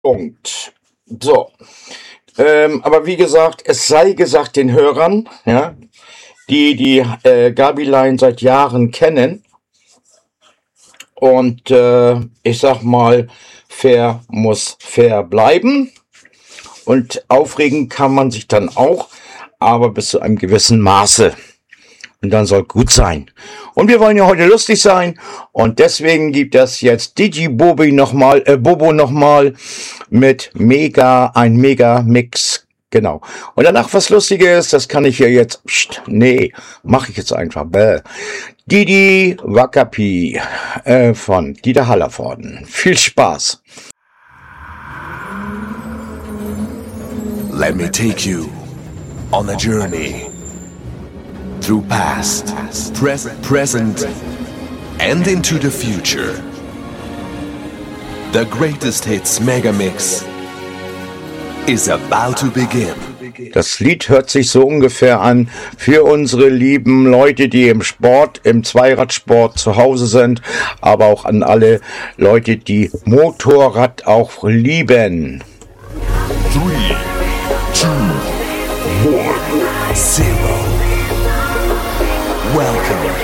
Punkt. So. Aber wie gesagt, es sei gesagt den Hörern, ja, die Gabilein seit Jahren kennen. Und ich sag mal, fair muss fair bleiben. Und aufregen kann man sich dann auch, aber bis zu einem gewissen Maße. Und dann soll gut sein. Und wir wollen ja heute lustig sein. Und deswegen gibt es jetzt Bobo nochmal mit ein Mega-Mix. Genau. Und danach was Lustiges, das kann ich hier jetzt, mache ich jetzt einfach. Didi Wakapi von Dieter Hallervorden. Viel Spaß. Let me take you on a journey through past, present, and into the future. The greatest hits Megamix is about to begin. Das Lied hört sich so ungefähr an für unsere lieben Leute, die im Zweiradsport zu Hause sind, aber auch an alle Leute, die Motorrad auch lieben. 3, 2, 1, 0. Welcome